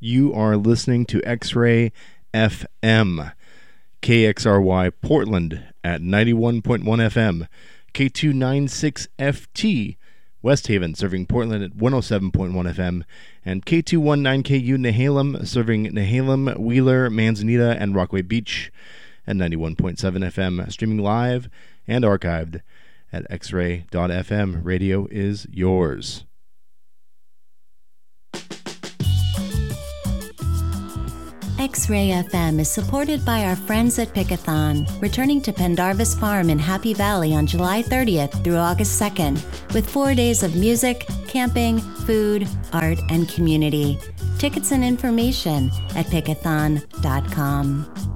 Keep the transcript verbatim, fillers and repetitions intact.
You are listening to X-Ray F M, K X R Y Portland at ninety-one point one F M, K two ninety-six F T West Haven serving Portland at one oh seven point one F M, and K two nineteen K U Nehalem serving Nehalem, Wheeler, Manzanita, and Rockaway Beach at ninety-one point seven F M, streaming live and archived at x ray dot f m. Radio is yours. X-Ray F M is supported by our friends at Pickathon, returning to Pendarvis Farm in Happy Valley on July thirtieth through August second, with four days of music, camping, food, art, and community. Tickets and information at pickathon dot com.